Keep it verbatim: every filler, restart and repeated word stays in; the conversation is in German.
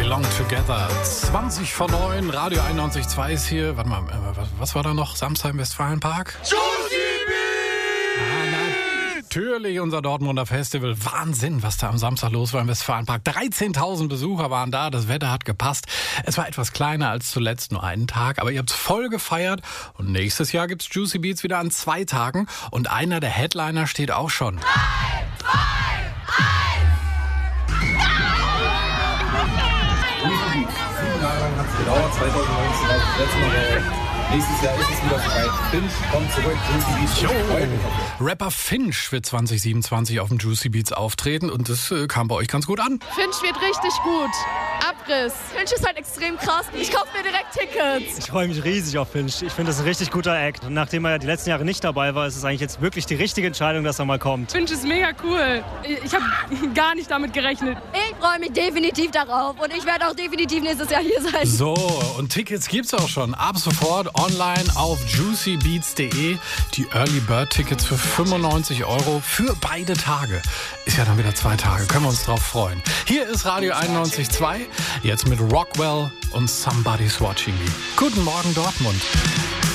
Belong Together. zwanzig vor neun, Radio einundneunzig Komma zwei ist hier. Warte mal, was, was war da noch? Samstag im Westfalenpark? Juicy Beats! Ah, natürlich unser Dortmunder Festival. Wahnsinn, was da am Samstag los war im Westfalenpark. dreizehntausend Besucher waren da, das Wetter hat gepasst. Es war etwas kleiner als zuletzt, nur einen Tag, aber ihr habt's voll gefeiert. Und nächstes Jahr gibt's Juicy Beats wieder an zwei Tagen. Und einer der Headliner steht auch schon. drei, zwei, eins! Sieben Jahre lang hat es gedauert, zweitausendneunzehn war das letzte Mal. Nächstes Jahr ist es wieder soweit. Finch kommt zurück, Juicy Beats. Jo. Rapper Finch wird zwanzig siebenundzwanzig auf dem Juicy Beats auftreten und das äh, kam bei euch ganz gut an. Finch wird richtig gut. Abriss. Finch ist halt extrem krass. Ich kaufe mir direkt Tickets. Ich freue mich riesig auf Finch. Ich finde das ein richtig guter Act. Und nachdem er ja die letzten Jahre nicht dabei war, ist es eigentlich jetzt wirklich die richtige Entscheidung, dass er mal kommt. Finch ist mega cool. Ich habe gar nicht damit gerechnet. Ich freue mich definitiv darauf und ich werde auch definitiv nächstes Jahr hier sein. So, und Tickets gibt's auch schon. Ab sofort online auf juicy beats punkt de. Die Early Bird Tickets für fünfundneunzig Euro für beide Tage. Ist ja dann wieder zwei Tage. Können wir uns drauf freuen. Hier ist Radio einundneunzig Komma zwei. Jetzt mit Rockwell und Somebody's Watching Me. Guten Morgen, Dortmund.